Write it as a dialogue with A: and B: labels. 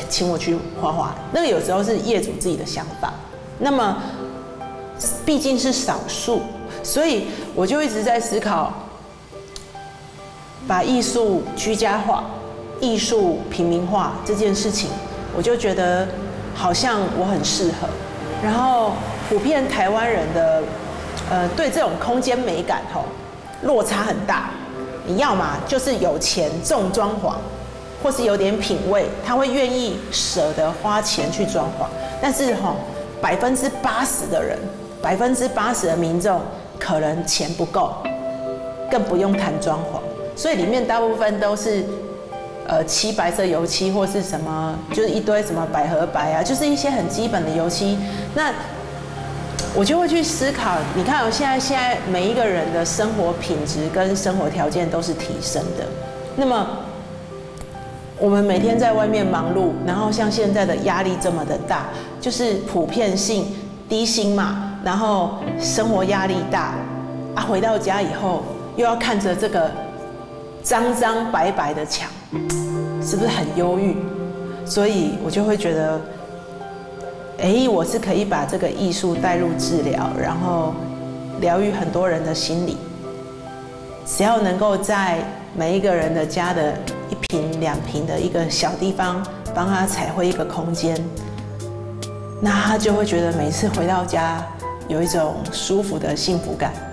A: 请我去画画，那个有时候是业主自己的想法。那么毕竟是少数，所以我就一直在思考，把艺术居家化、艺术平民化这件事情，我就觉得好像我很适合。然后普遍台湾人的对这种空间美感落差很大。你要嘛就是有钱重装潢，或是有点品味，他会愿意舍得花钱去装潢。但是80%的人，80%的民众可能钱不够，更不用谈装潢。所以里面大部分都是漆白色油漆，或是什么，就是一堆什么百合白啊，就是一些很基本的油漆。那我就会去思考，你看现在每一个人的生活品质跟生活条件都是提升的。那么我们每天在外面忙碌，然后像现在的压力这么的大，就是普遍性低薪嘛，然后生活压力大啊，回到家以后又要看着这个脏脏白白的墙，是不是很忧郁？所以我就会觉得，我是可以把这个艺术带入治疗，然后疗愈很多人的心理。只要能够在每一个人的家的1坪2坪的一个小地方，帮他彩绘一个空间，那他就会觉得每次回到家有一种舒服的幸福感。